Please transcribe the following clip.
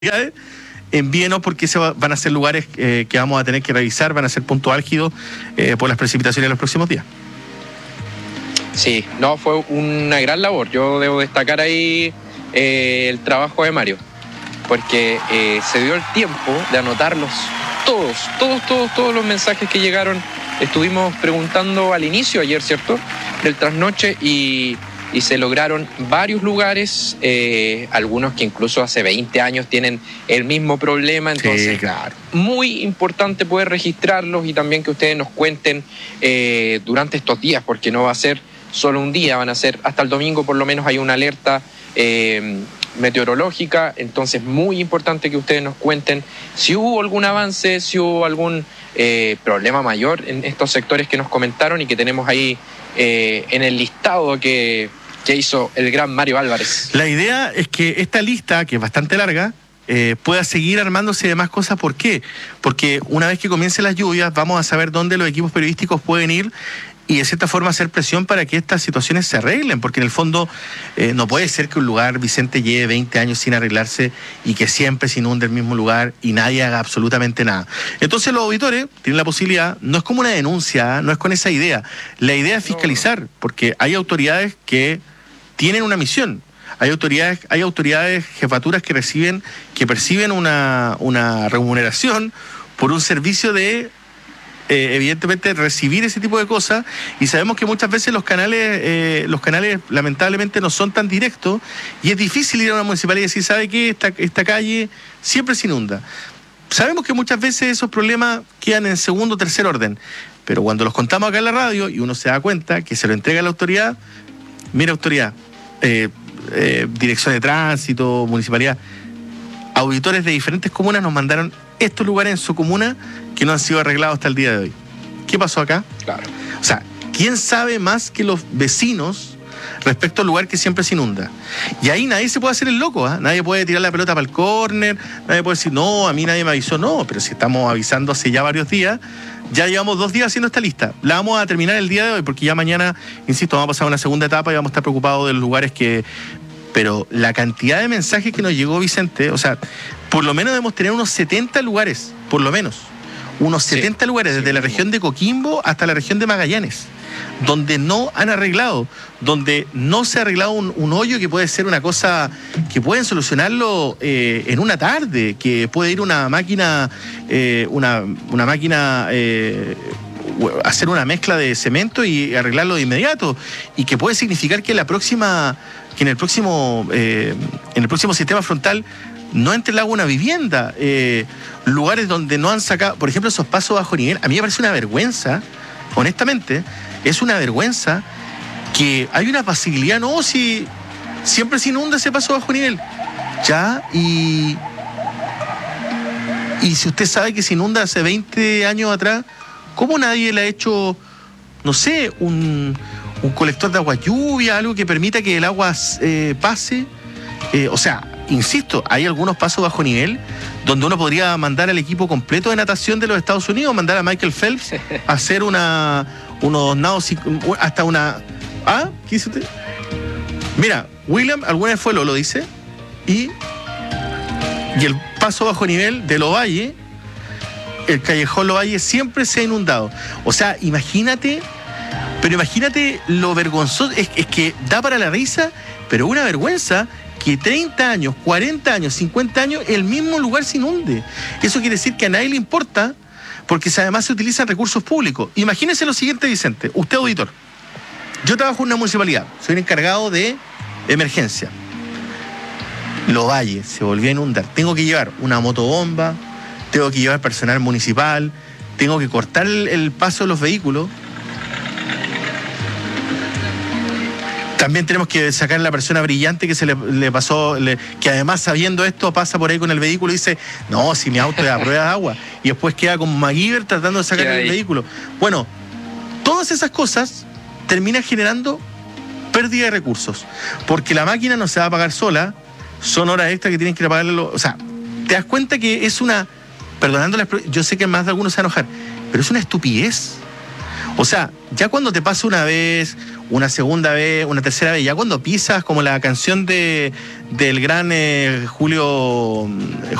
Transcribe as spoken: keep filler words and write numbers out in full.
envíenos porque se va, van a ser lugares eh, que vamos a tener que revisar, van a ser puntos álgidos eh, por las precipitaciones de los próximos días. Sí, no, fue una gran labor. Yo debo destacar ahí eh, el trabajo de Mario, porque eh, se dio el tiempo de anotarlos todos, todos, todos, todos los mensajes que llegaron. Estuvimos preguntando al inicio ayer, ¿cierto?, del trasnoche y... y se lograron varios lugares, eh, algunos que incluso hace veinte años tienen el mismo problema, entonces sí, claro. Muy importante poder registrarlos y también que ustedes nos cuenten eh, durante estos días, porque no va a ser solo un día, van a ser hasta el domingo por lo menos hay una alerta eh, meteorológica, entonces muy importante que ustedes nos cuenten si hubo algún avance, si hubo algún eh, problema mayor en estos sectores que nos comentaron y que tenemos ahí eh, en el listado que... que hizo el gran Mario Álvarez. La idea es que esta lista, que es bastante larga, eh, pueda seguir armándose de más cosas. ¿Por qué? Porque una vez que comiencen las lluvias, vamos a saber dónde los equipos periodísticos pueden ir y de cierta forma hacer presión para que estas situaciones se arreglen, porque en el fondo eh, no puede ser que un lugar, Vicente, lleve veinte años sin arreglarse y que siempre se inunde el mismo lugar y nadie haga absolutamente nada. Entonces los auditores tienen la posibilidad, no es como una denuncia, ¿eh? No es con esa idea, la idea es fiscalizar, porque hay autoridades que tienen una misión. Hay autoridades, hay autoridades, jefaturas que reciben, que perciben una, una remuneración por un servicio de, eh, evidentemente, recibir ese tipo de cosas, y sabemos que muchas veces los canales, eh, los canales lamentablemente no son tan directos, y es difícil ir a una municipalidad y decir, ¿sabe qué? Esta, esta calle siempre se inunda. Sabemos que muchas veces esos problemas quedan en segundo o tercer orden, pero cuando los contamos acá en la radio y uno se da cuenta que se lo entrega a la autoridad, mira, autoridad, Eh, eh, dirección de tránsito, municipalidad, auditores de diferentes comunas nos mandaron estos lugares en su comuna que no han sido arreglados hasta el día de hoy. ¿Qué pasó acá? Claro. O sea, ¿quién sabe más que los vecinos respecto al lugar que siempre se inunda? Y ahí nadie se puede hacer el loco, ¿eh? Nadie puede tirar la pelota para el córner, nadie puede decir, no, a mí nadie me avisó. No, pero si estamos avisando hace ya varios días, ya llevamos dos días haciendo esta lista. La vamos a terminar el día de hoy, porque ya mañana, insisto, vamos a pasar a una segunda etapa y vamos a estar preocupados de los lugares que... Pero la cantidad de mensajes que nos llegó, Vicente, o sea, por lo menos debemos tener unos setenta lugares, por lo menos. Unos setenta sí, lugares, desde sí, la región de Coquimbo hasta la región de Magallanes, donde no han arreglado, donde no se ha arreglado un, un hoyo que puede ser una cosa que pueden solucionarlo eh, en una tarde, que puede ir una máquina, eh, una, una máquina, eh, hacer una mezcla de cemento y arreglarlo de inmediato, y que puede significar que la próxima, que en el próximo, eh, en el próximo sistema frontal no entre el agua una vivienda, eh, lugares donde no han sacado, por ejemplo, esos pasos bajo nivel. A mí me parece una vergüenza, honestamente, es una vergüenza que hay una facilidad, no, si siempre se inunda ese paso bajo nivel, ya, y y si usted sabe que se inunda hace veinte años atrás, ¿cómo nadie le ha hecho, no sé, un, un colector de agua lluvia, algo que permita que el agua eh, pase? Eh, o sea, insisto, hay algunos pasos bajo nivel donde uno podría mandar al equipo completo de natación de los Estados Unidos, mandar a Michael Phelps a hacer una, unos nados, hasta una... ¿Ah? ¿Qué dice usted? Mira, William alguna vez fue Lolo, dice, y, y el paso bajo nivel de Lovalle, el callejón Lovalle, siempre se ha inundado. O sea, imagínate, pero imagínate lo vergonzoso, es, es que da para la risa, pero una vergüenza que treinta años, cuarenta años, cincuenta años, el mismo lugar se inunde. Eso quiere decir que a nadie le importa, porque además se utilizan recursos públicos. Imagínese lo siguiente, Vicente, usted auditor. Yo trabajo en una municipalidad, soy el encargado de emergencia. Lovalle se volvió a inundar. Tengo que llevar una motobomba, tengo que llevar personal municipal, tengo que cortar el, el paso de los vehículos. También tenemos que sacar a la persona brillante que se le, le pasó, le, que además sabiendo esto pasa por ahí con el vehículo y dice, no, si mi auto es a prueba de agua, y después queda como MacGyver tratando de sacar el vehículo. Bueno, todas esas cosas terminan generando pérdida de recursos, porque la máquina no se va a pagar sola, son horas extras que tienen que ir a pagarle. O sea, te das cuenta que es una, perdonando, yo sé que más de algunos se van a enojar, pero es una estupidez. O sea, ya cuando te pasa una vez, una segunda vez, una tercera vez, ya cuando pisas como la canción de del gran eh, Julio